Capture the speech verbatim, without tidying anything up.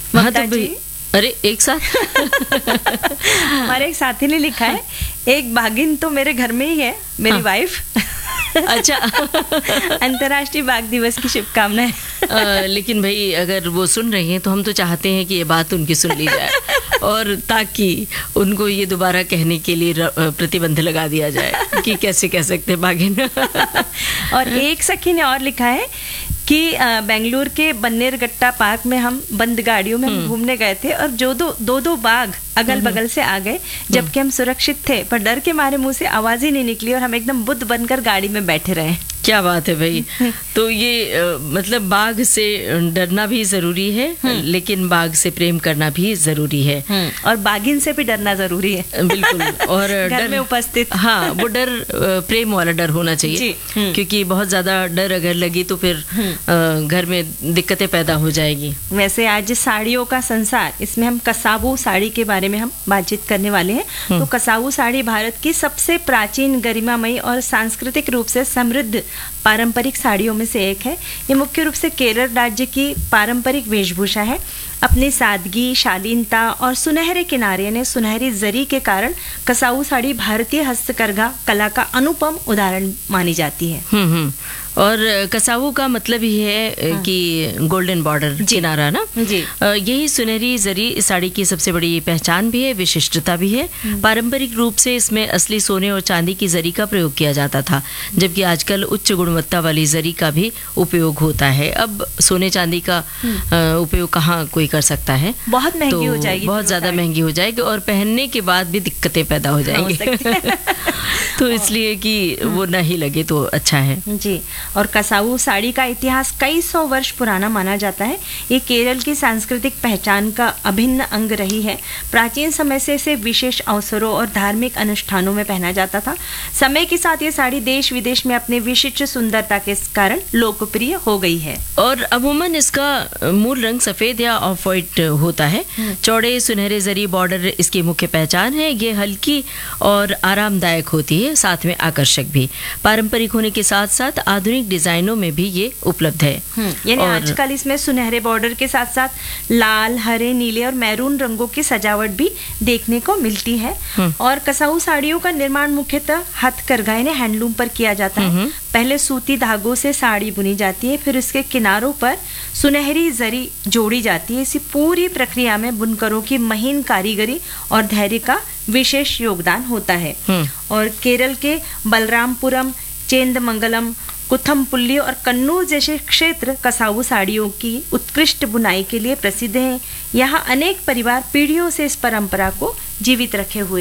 हाँ तो भाई, अरे एक साथ हमारे एक साथी ने लिखा है, एक बाघिन तो मेरे घर में ही है, मेरी हाँ। वाइफ। अच्छा। अंतर्राष्ट्रीय बाघ दिवस की शुभकामनाएं। अ, लेकिन भाई अगर वो सुन रही हैं तो हम तो चाहते हैं कि ये बात उनकी सुन ली जाए और ताकि उनको ये दोबारा कहने के लिए र- प्रतिबंध लगा दिया जाए कि कैसे कह सकते हैं बाघिन। और एक सखी ने और लिखा है कि अ, बेंगलुरु के बन्नेरगट्टा पार्क में हम बंद गाड़ियों में हम घूमने गए थे और जो दो दो दो बाघ अगल बगल से आ गए, जबकि हम सुरक्षित थे, पर डर के मारे मुंह से आवाज ही नहीं निकली और हम एकदम बुद्ध बनकर गाड़ी में बैठे रहे। क्या बात है भाई। तो ये अ, मतलब बाघ से डरना भी जरूरी है, लेकिन बाघ से प्रेम करना भी जरूरी है, और बाघिन से भी डरना जरूरी है। बिल्कुल। और घर डर में उपस्थित, हाँ, वो डर अ, प्रेम वाला डर होना चाहिए, जी, हम्म। क्योंकि बहुत ज्यादा डर अगर लगी तो फिर अ, घर में दिक्कतें पैदा हो जाएगी। वैसे आज साड़ियों का संसार, इसमें हम कसावू साड़ी के बारे में हम बातचीत करने वाले हैं। तो कसावू साड़ी भारत की सबसे प्राचीन, गरिमामयी और सांस्कृतिक रूप से समृद्ध पारंपरिक साड़ियों में से एक है। ये मुख्य रूप से केरल राज्य की पारंपरिक वेशभूषा है। अपनी सादगी, शालीनता और सुनहरे किनारे ने सुनहरी जरी के कारण कसावू साड़ी भारतीय हस्तकरघा कला का अनुपम उदाहरण मानी जाती है। हम्म हम्म और कसावू का मतलब ही है हाँ। कि गोल्डन बॉर्डर, किनारा ना जी। यही सुनहरी जरी इस साड़ी की सबसे बड़ी पहचान भी है, विशिष्टता भी है। पारंपरिक रूप से इसमें असली सोने और चांदी की जरी का प्रयोग किया जाता था, जबकि आजकल उच्च गुणवत्ता वाली जरी का भी उपयोग होता है। अब सोने चांदी का उपयोग कहाँ कोई कर सकता है, बहुत महंगी तो हो जाएगी, बहुत ज्यादा महंगी हो जाएगी और पहनने के बाद भी दिक्कतें पैदा हो जाएंगी। तो इसलिए कि वो ना ही लगे तो अच्छा है जी। और कसावू साड़ी का इतिहास कई सौ वर्ष पुराना माना जाता है। ये केरल की सांस्कृतिक पहचान का अभिन्न अंग रही है। प्राचीन समय से इसे विशेष अवसरों और धार्मिक अनुष्ठानों में पहना जाता था। समय के साथ ये साड़ी देश विदेश में अपने विशिष्ट सुंदरता के कारण लोकप्रिय हो गई है। और अमूमन इसका मूल रंग सफेद या ऑफ व्हाइट होता है। चौड़े सुनहरे जरी बॉर्डर इसकी मुख्य पहचान है। ये हल्की और आरामदायक होती है, साथ में आकर्षक भी। पारंपरिक होने के साथ साथ आधुनिक डिजाइनों में भी ये उपलब्ध है। यानी आजकल इसमें सुनहरे बॉर्डर के साथ साथ लाल, हरे, नीले और मैरून रंगों की सजावट भी देखने को मिलती है। और कसाऊ साड़ियों का निर्माण मुख्यतः हथकरघा यानी हैंडलूम पर किया जाता है। पहले सूती धागों से साड़ी बुनी जाती है, फिर इसके किनारों पर सुनहरी जरी जोड़ी जाती है। इसी पूरी प्रक्रिया में बुनकरों की महीन कारीगरी और धैर्य का विशेष योगदान होता है। और केरल के बलरामपुरम, चेंदमंगलम, कुथमपुल्ली और कन्नूर जैसे क्षेत्र कसावू साड़ियों की उत्कृष्ट बुनाई के लिए प्रसिद्ध हैं। यहाँ अनेक परिवार पीढ़ियों से इस परंपरा को जीवित रखे हुए